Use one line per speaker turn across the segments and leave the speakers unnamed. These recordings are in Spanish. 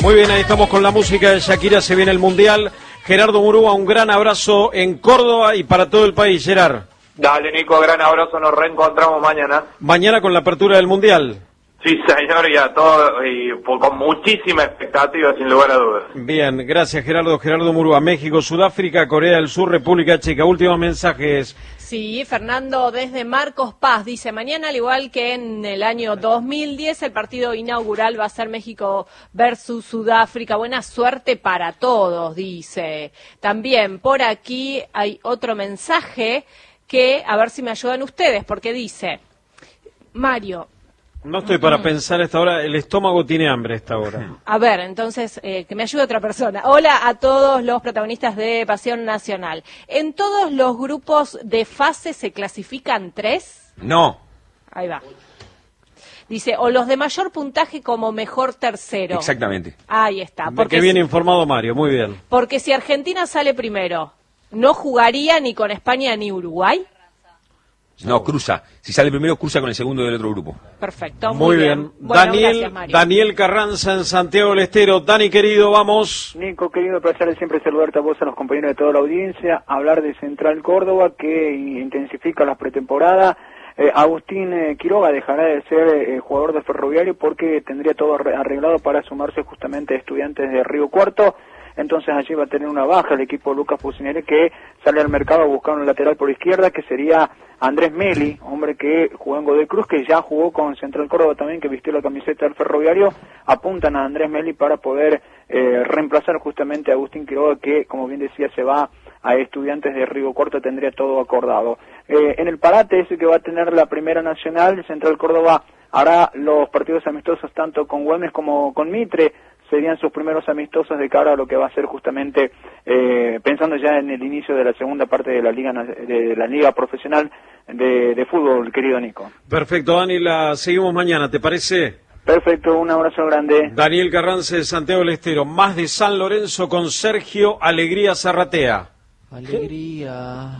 Muy bien, ahí estamos con la música de Shakira, se viene el Mundial. Gerardo Murúa, un gran abrazo en Córdoba y para todo el país, Gerard.
Dale, Nico, gran abrazo, nos reencontramos mañana.
Mañana con la apertura del Mundial.
Sí, señor, y a todos, con muchísima expectativa, sin lugar a dudas.
Bien, gracias Gerardo. Gerardo Murúa, México, Sudáfrica, Corea del Sur, República Checa. Últimos mensajes.
Sí, Fernando desde Marcos Paz dice, mañana al igual que en el año 2010, el partido inaugural va a ser México versus Sudáfrica. Buena suerte para todos, dice. También por aquí hay otro mensaje que, a ver si me ayudan ustedes, porque dice, Mario...
No estoy para pensar a esta hora, el estómago tiene hambre a esta hora.
A ver, entonces, que me ayude otra persona. Hola a todos los protagonistas de Pasión Nacional. ¿En todos los grupos de fase se clasifican 3?
No.
Ahí va. Dice, o los de mayor puntaje como mejor tercero.
Exactamente.
Ahí está.
Porque bien informado Mario, muy bien.
Porque si Argentina sale primero, ¿no jugaría ni con España ni Uruguay?
No, cruza. Si sale primero, cruza con el segundo del otro grupo.
Perfecto,
muy bien.
Bueno, gracias, Mario.
Daniel Carranza en Santiago del Estero. Dani, querido, vamos.
Nico, querido, placer de siempre saludarte a vos, a los compañeros de toda la audiencia, hablar de Central Córdoba, que intensifica la pretemporada. Agustín Quiroga dejará de ser jugador de Ferroviario porque tendría todo arreglado para sumarse justamente a Estudiantes de Río Cuarto. Entonces allí va a tener una baja el equipo de Lucas Pusineri, que sale al mercado a buscar un lateral por izquierda, que sería Andrés Meli, hombre que jugó en Godoy Cruz, que ya jugó con Central Córdoba también, que vistió la camiseta del Ferroviario. Apuntan a Andrés Meli para poder reemplazar justamente a Agustín Quiroga, que, como bien decía, se va a Estudiantes de Río Cuarto, tendría todo acordado. En el parate ese que va a tener la Primera Nacional, Central Córdoba hará los partidos amistosos tanto con Güemes como con Mitre. Serían sus primeros amistosos de cara a lo que va a ser justamente pensando ya en el inicio de la segunda parte de la liga profesional de fútbol, querido Nico.
Perfecto, Dani, la seguimos mañana, ¿te parece?
Perfecto, un abrazo grande.
Daniel Carranza de Santiago del Estero, más de San Lorenzo con Sergio Alegría Zarratea.
Alegría.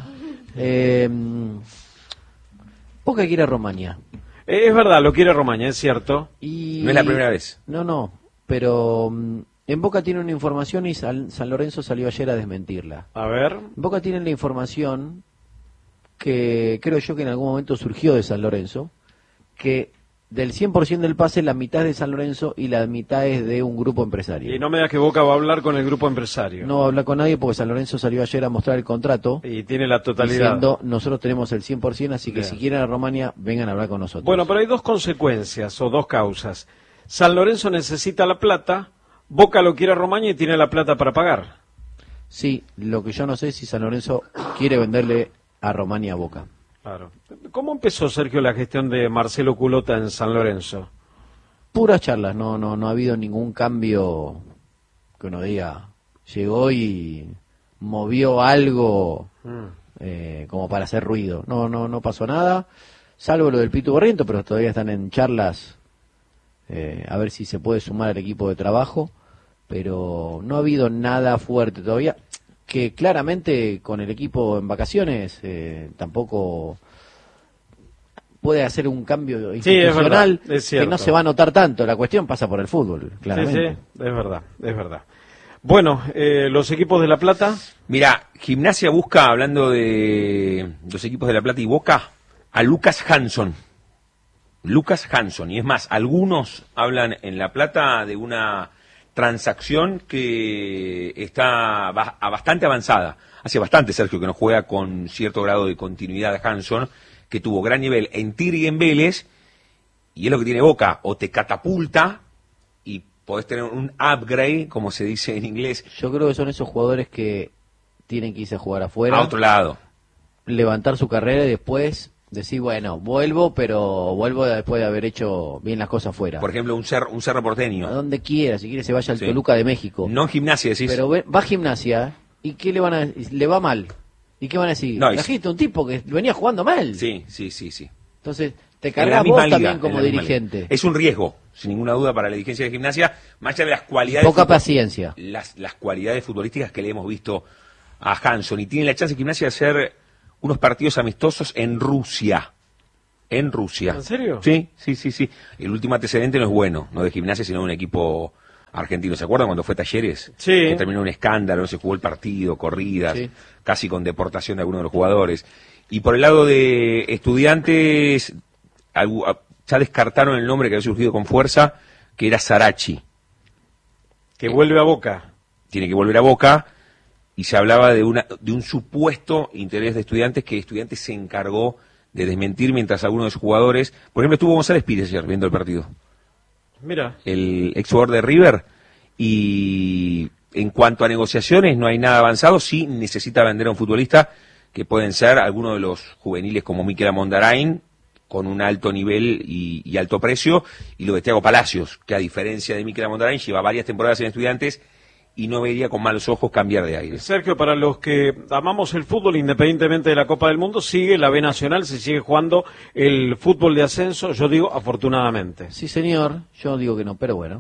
Boca quiere a Romaña.
Es verdad, lo quiere Romaña, es cierto.
Y...
No es la primera vez.
No, pero en Boca tiene una información y San Lorenzo salió ayer a desmentirla.
A ver.
En Boca tienen la información que creo yo que en algún momento surgió de San Lorenzo, que del 100% del pase la mitad es de San Lorenzo y la mitad es de un grupo empresario.
Y no me digas que Boca va a hablar con el grupo empresario.
No va a hablar con nadie porque San Lorenzo salió ayer a mostrar el contrato.
Y tiene la totalidad.
Diciendo, nosotros tenemos el 100%, así que
Bien.
si quieren a Romaña, vengan a hablar con nosotros.
Bueno, pero hay dos consecuencias o dos causas. San Lorenzo necesita la plata, Boca lo quiere a Romaña y tiene la plata para pagar.
Sí, lo que yo no sé es si San Lorenzo quiere venderle a Romaña a Boca.
Claro. ¿Cómo empezó, Sergio, la gestión de Marcelo Culota en San Lorenzo?
Puras charlas, no ha habido ningún cambio que uno diga, llegó y movió algo como para hacer ruido. No pasó nada, salvo lo del Pitu Barriento, pero todavía están en charlas a ver si se puede sumar al equipo de trabajo, pero no ha habido nada fuerte todavía, que claramente con el equipo en vacaciones tampoco puede hacer un cambio institucional,
sí,
que no se va a notar tanto. La cuestión pasa por el fútbol, claramente.
Sí, es verdad. Bueno, los equipos de La Plata.
Mira, Gimnasia busca, hablando de los equipos de La Plata y Boca, a Lucas Hanson. Y es más, algunos hablan en La Plata de una transacción que está bastante avanzada. Hace bastante, Sergio, que no juega con cierto grado de continuidad Hanson, que tuvo gran nivel en Tigre y en Vélez, y es lo que tiene Boca, o te catapulta y podés tener un upgrade, como se dice en inglés.
Yo creo que son esos jugadores que tienen que irse a jugar afuera,
A otro lado.
levantar su carrera y después decir, bueno, vuelvo, pero vuelvo después de haber hecho bien las cosas afuera.
Por ejemplo, un Cerro Porteño.
A donde quiera, si quiere se vaya al
Sí.
Toluca de México.
No en Gimnasia, decís.
Pero va a Gimnasia, ¿y qué le van a le va mal? ¿Y qué van a decir?
No,
Trajiste un tipo que venía jugando mal.
Sí.
Entonces, te
En la
cargas
misma
vos
liga,
también
en
como
la misma
dirigente.
liga. Es un riesgo, sin ninguna duda, para la dirigencia de Gimnasia, más allá de las cualidades...
Poca paciencia.
Las cualidades futbolísticas que le hemos visto a Hanson. Y tiene la chance de Gimnasia de hacer unos partidos amistosos en Rusia. ¿En
serio?
Sí. El último antecedente no es bueno, no de Gimnasia, sino de un equipo argentinos. ¿Se acuerdan cuando fue Talleres?
Sí.
Que terminó un escándalo, no se jugó el partido, corridas,
Sí.
casi con deportación de algunos de los jugadores. Y por el lado de Estudiantes, ya descartaron el nombre que había surgido con fuerza, que era Sarachi.
Que vuelve a Boca.
Tiene que volver a Boca, y se hablaba de un supuesto interés de Estudiantes que Estudiantes se encargó de desmentir, mientras algunos de sus jugadores, por ejemplo, estuvo González Pires ayer viendo el partido,
Mira.
el ex jugador de River, y en cuanto a negociaciones no hay nada avanzado. Sí necesita vender a un futbolista que pueden ser algunos de los juveniles como Mikel Amondarain, con un alto nivel y alto precio, y lo de Thiago Palacios, que a diferencia de Mikel Amondarain lleva varias temporadas en Estudiantes y no vería con malos ojos cambiar de aire.
Sergio, para los que amamos el fútbol, independientemente de la Copa del Mundo, sigue la B Nacional, se sigue jugando el fútbol de ascenso, yo digo afortunadamente.
Sí, señor, yo digo que no, pero bueno.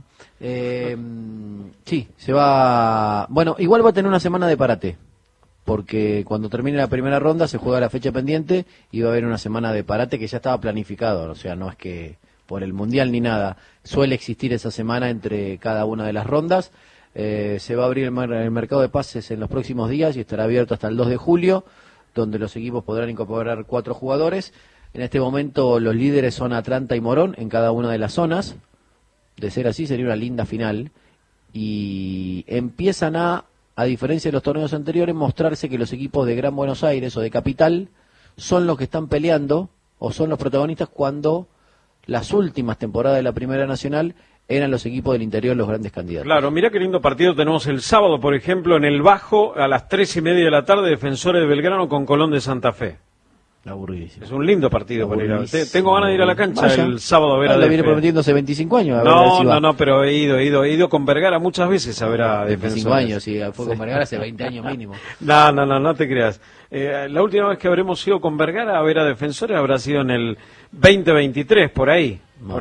Sí, se va... Bueno, igual va a tener una semana de parate, porque cuando termine la primera ronda se juega la fecha pendiente y va a haber una semana de parate que ya estaba planificado, o sea, no es que por el Mundial ni nada, suele existir esa semana entre cada una de las rondas. Se va a abrir el mercado de pases en los próximos días y estará abierto hasta el 2 de julio, donde los equipos podrán incorporar 4 jugadores. En este momento los líderes son Atlanta y Morón en cada una de las zonas. De ser así sería una linda final. Y empiezan a diferencia de los torneos anteriores, mostrarse que los equipos de Gran Buenos Aires o de Capital son los que están peleando o son los protagonistas, cuando las últimas temporadas de la Primera Nacional eran los equipos del interior los grandes candidatos.
Claro, mira qué lindo partido tenemos el sábado, por ejemplo, en el Bajo, a las 3:30 de la tarde, Defensores de Belgrano con Colón de Santa Fe.
Aburridísimo.
Es un lindo partido para ir a... Tengo ganas de ir a la cancha el sábado a ver a
la viene
Defe.
prometiendo hace 25 años. A ver
No, pero he ido con Vergara muchas veces a ver a
25
Defensores.
años, sí, fue con Vergara hace 20 años mínimo.
No te creas. La última vez que habremos ido con Vergara a ver a Defensores habrá sido en el 2023, por ahí.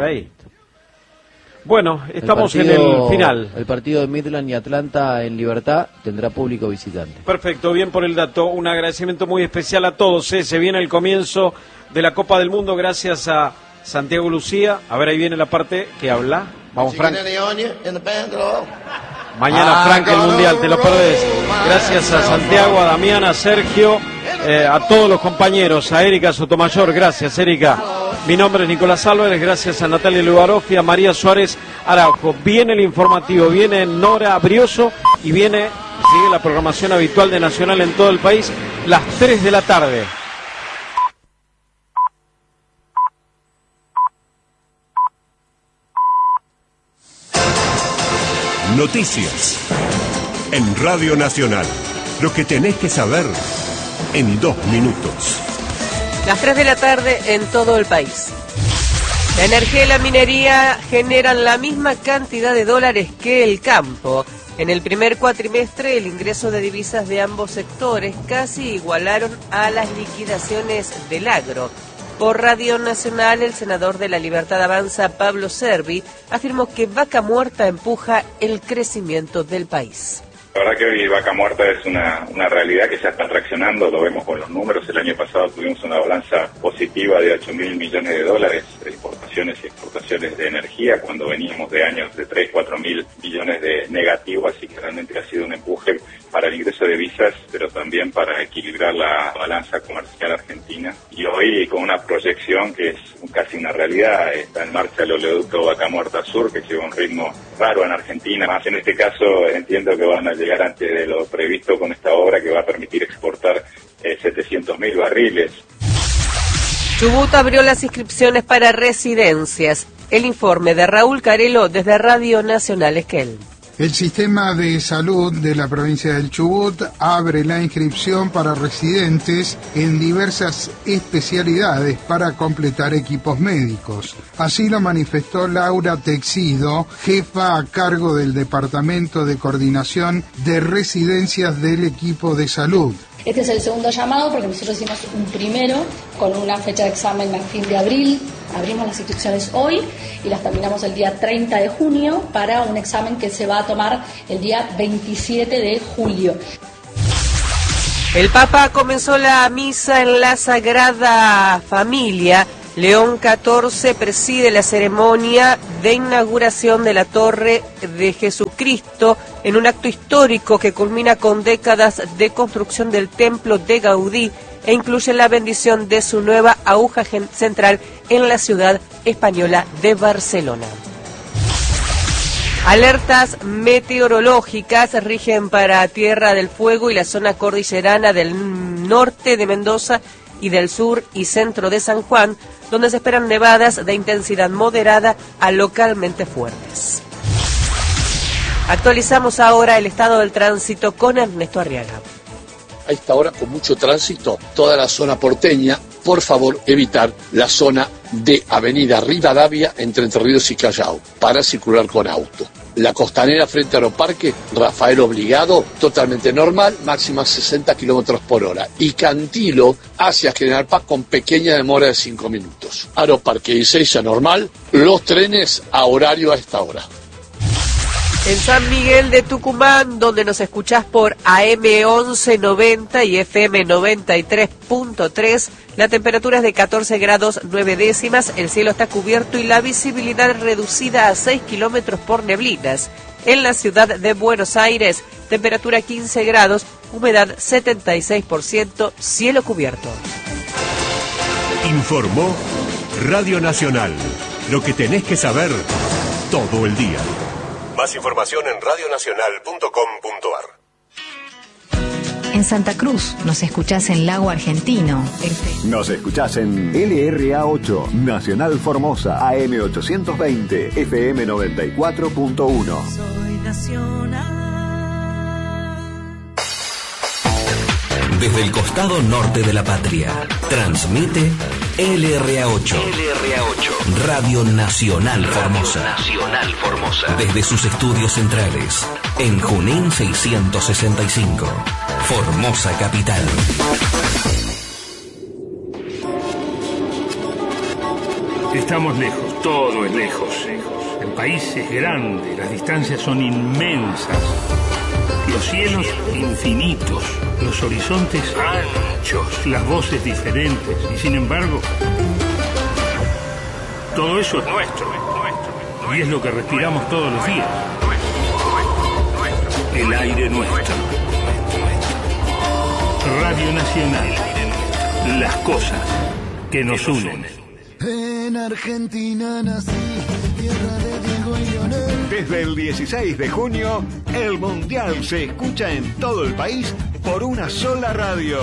Bueno, estamos en el final.
El partido de Midland y Atlanta en Libertad tendrá público visitante.
Perfecto, bien por el dato. Un agradecimiento muy especial a todos. Se viene el comienzo de la Copa del Mundo gracias a Santiago Lucía. A ver, ahí viene la parte que habla. Vamos, Frank. Mañana, Frank, el Mundial, te lo perdés. Gracias a Santiago, a Damián, a Sergio, a todos los compañeros, a Erika Sotomayor. Gracias, Erika. Mi nombre es Nicolás Álvarez, gracias a Natalia Lugaroff y a María Suárez Araujo. Viene el informativo, viene Nora Brioso y sigue la programación habitual de Nacional en todo el país, las 3 de la tarde.
Noticias en Radio Nacional. Lo que tenés que saber en 2 minutos.
Las 3 de la tarde en todo el país. La energía y la minería generan la misma cantidad de dólares que el campo. En el primer cuatrimestre, el ingreso de divisas de ambos sectores casi igualaron a las liquidaciones del agro. Por Radio Nacional, el senador de La Libertad Avanza, Pablo Servi, afirmó que Vaca Muerta empuja el crecimiento del país.
La verdad que hoy Vaca Muerta es una realidad que ya está traccionando, lo vemos con los números. El año pasado tuvimos una balanza positiva de 8.000 millones de dólares de importaciones y exportaciones de energía, cuando veníamos de años de 3.000-4.000 millones de negativo, así que realmente ha sido un empuje para el ingreso de divisas, pero también para equilibrar la balanza comercial argentina. Y hoy, con una proyección que es casi una realidad, está en marcha el oleoducto Vaca Muerta Sur, que lleva un ritmo raro en Argentina. Más en este caso, entiendo que van a llegar antes de lo previsto con esta obra, que va a permitir exportar 700.000 barriles.
Chubut abrió las inscripciones para residencias. El informe de Raúl Carelo desde Radio Nacional Esquel.
El sistema de salud de la provincia del Chubut abre la inscripción para residentes en diversas especialidades para completar equipos médicos. Así lo manifestó Laura Texido, jefa a cargo del Departamento de Coordinación de Residencias del Equipo de Salud.
Este es el segundo llamado porque nosotros hicimos un primero con una fecha de examen a fin de abril. Abrimos las inscripciones hoy y las terminamos el día 30 de junio para un examen que se va a tomar el día 27 de julio. El
Papa comenzó la misa en la Sagrada Familia León XIV preside la ceremonia de inauguración de la Torre de Jesucristo en un acto histórico que culmina con décadas de construcción del templo de Gaudí e incluye la bendición de su nueva aguja central en la ciudad española de Barcelona. Alertas meteorológicas rigen para Tierra del Fuego y la zona cordillerana del norte de Mendoza y del sur y centro de San Juan, donde se esperan nevadas de intensidad moderada a localmente fuertes. Actualizamos ahora el estado del tránsito con Ernesto Arriaga.
A esta hora con mucho tránsito, toda la zona porteña, por favor evitar la zona de Avenida Rivadavia entre Entre Ríos y Callao para circular con auto. La costanera frente a Aeroparque, Rafael Obligado, totalmente normal, máxima 60 kilómetros por hora. Y Cantilo hacia General Paz con pequeña demora de 5 minutos. Aeroparque y Ezeiza normal, los trenes a horario a esta hora.
En San Miguel de Tucumán, donde nos escuchás por AM 1190 y FM 93.3, la temperatura es de 14 grados 9 décimas, el cielo está cubierto y la visibilidad reducida a 6 kilómetros por neblinas. En la ciudad de Buenos Aires, temperatura 15 grados, humedad 76%, cielo cubierto.
Informó Radio Nacional. Lo que tenés que saber todo el día. Más información en radionacional.com.ar.
En Santa Cruz nos escuchás en Lago Argentino.
Nos escuchás en LRA8, Nacional Formosa, AM 820, FM 94.1.
Soy nacional.
Desde el costado norte de la patria, transmite LRA8. Radio Nacional Formosa. Desde sus estudios centrales, en Junín 665, Formosa Capital.
Estamos lejos, todo es lejos. El país es grande, las distancias son inmensas. Los cielos infinitos, los horizontes anchos, las voces diferentes. Y sin embargo, todo eso es nuestro. Y es lo que respiramos todos los días. El aire nuestro. Radio Nacional. Las cosas que nos unen.
En Argentina nací, tierra de Diego y Leonel.
Desde el 16 de junio, el Mundial se escucha en todo el país por una sola radio.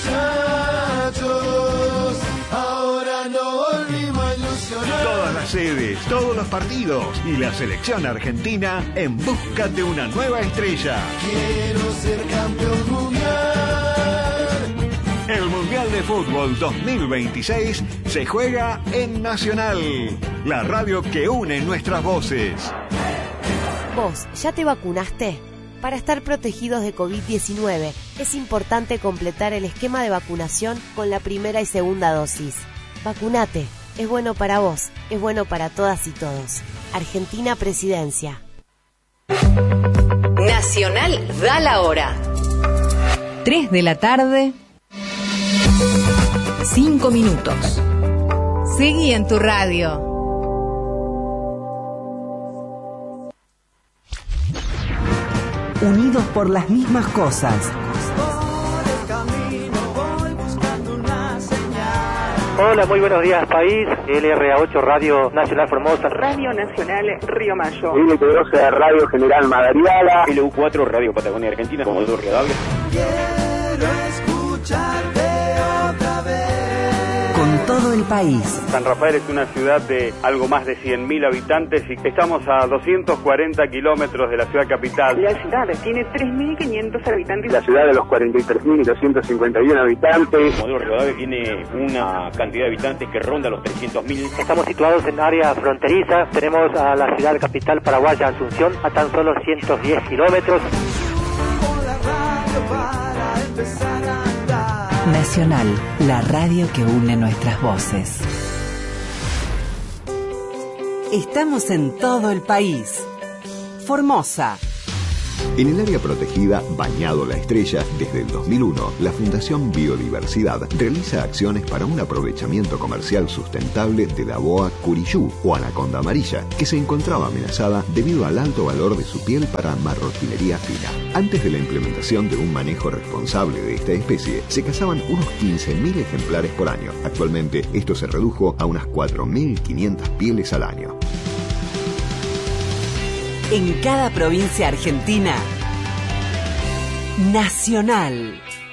Muchachos, ahora no volvimos a ilusionar.
Todas las sedes, todos los partidos y la selección argentina en busca de una nueva estrella.
Quiero ser campeón mundial.
El Mundial de Fútbol 2026 se juega en Nacional, la radio que une nuestras voces.
¿Vos ya te vacunaste? Para estar protegidos de COVID-19 es importante completar el esquema de vacunación con la primera y segunda dosis. Vacunate, es bueno para vos, es bueno para todas y todos. Argentina Presidencia.
Nacional da la hora. 3 de la tarde, 5 minutos. Seguí en tu radio.
Unidos por las mismas cosas.
Hola, muy buenos días, país. LRA8, Radio Nacional Formosa.
Radio Nacional Río Mayo.
LP12, Radio General Madariaga.
LU4, Radio Patagonia Argentina, Comodoro Rivadavia.
Quiero escucharte otra vez.
Con todo el país.
San Rafael es una ciudad de algo más de 100.000 habitantes y estamos a 240 kilómetros de la ciudad capital.
La ciudad tiene 3.500 habitantes.
La ciudad de los 43.251 habitantes.
Comodoro Rivadavia tiene una cantidad de habitantes que ronda los 300.000.
Estamos situados en área fronteriza. Tenemos a la ciudad capital paraguaya, Asunción, a tan solo 110 kilómetros.
Nacional, la radio que une nuestras voces. Estamos en todo el país. Formosa
En el área protegida Bañado La Estrella, desde el 2001, la Fundación Biodiversidad realiza acciones para un aprovechamiento comercial sustentable de la boa curiyú o anaconda amarilla, que se encontraba amenazada debido al alto valor de su piel para marroquinería fina. Antes de la implementación de un manejo responsable de esta especie, se cazaban unos 15.000 ejemplares por año. Actualmente, esto se redujo a unas 4.500 pieles al año.
En cada provincia argentina, Nacional.